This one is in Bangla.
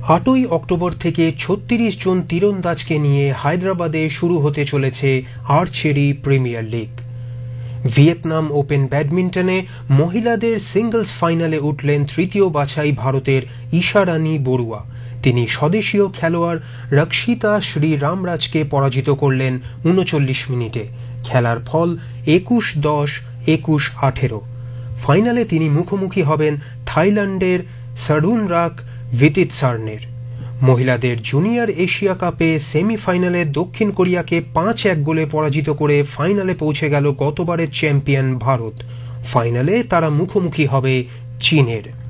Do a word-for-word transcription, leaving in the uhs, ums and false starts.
আটই অক্টোবর থেকে ছত্রিশ জন তীরন্দাজকে নিয়ে হায়দ্রাবাদে শুরু হতে চলেছে archery premier league. Vietnam open ব্যাডমিন্টনে মহিলাদের সিঙ্গলস ফাইনালে উঠলেন তৃতীয় বাছাই ভারতের ঈশারানী বড়ুয়া। তিনি স্বদেশীয় খেলোয়াড় রক্ষিতা শ্রীরামরাজকে পরাজিত করলেন উনচল্লিশ মিনিটে। খেলার ফল একুশ দশ, একুশ আঠেরো। ফাইনালে তিনি মুখোমুখি হবেন থাইল্যান্ডের সারুনরাক ভিতিতসার্নের। মহিলাদের জুনিয়র এশিয়া কাপে সেমিফাইনালে দক্ষিণ কোরিয়াকে পাঁচ এক গোলে পরাজিত করে ফাইনালে পৌঁছে গেল গতবারের চ্যাম্পিয়ন ভারত। ফাইনালে তারা মুখোমুখি হবে চীনের।